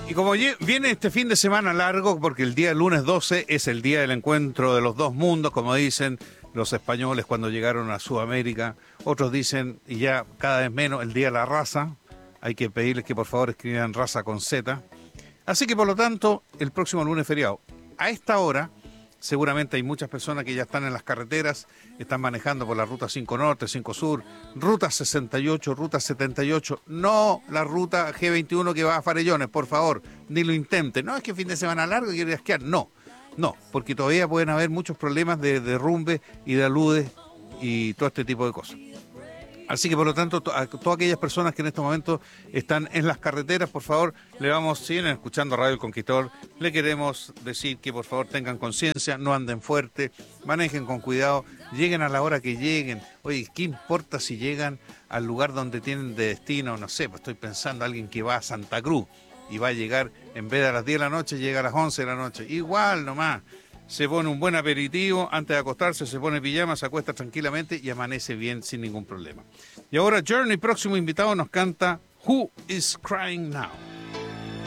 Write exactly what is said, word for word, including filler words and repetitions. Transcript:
Y como viene este fin de semana largo, porque el día lunes doce es el día del encuentro de los dos mundos, como dicen los españoles cuando llegaron a Sudamérica, otros dicen, y ya cada vez menos, el día de la raza, hay que pedirles que por favor escriban raza con Z. Así que por lo tanto, el próximo lunes feriado, a esta hora, seguramente hay muchas personas que ya están en las carreteras, están manejando por la ruta cinco Norte, cinco Sur, ruta sesenta y ocho, ruta setenta y ocho, no la ruta G veintiuno que va a Farellones, por favor, ni lo intenten. No es que fin de semana largo y quieren esquiar, no, no, porque todavía pueden haber muchos problemas de derrumbe y de aludes y todo este tipo de cosas. Así que por lo tanto, a todas aquellas personas que en estos momentos están en las carreteras, por favor, le vamos, siguen escuchando Radio El Conquistador, le queremos decir que por favor tengan conciencia, no anden fuerte, manejen con cuidado, lleguen a la hora que lleguen. Oye, ¿qué importa si llegan al lugar donde tienen de destino? No sé, pues estoy pensando alguien que va a Santa Cruz y va a llegar, en vez de a las diez de la noche, llega a las once de la noche. Igual nomás. Se pone un buen aperitivo, antes de acostarse se pone pijama, se acuesta tranquilamente y amanece bien sin ningún problema. Y ahora Journey, próximo invitado, nos canta Who is Crying Now.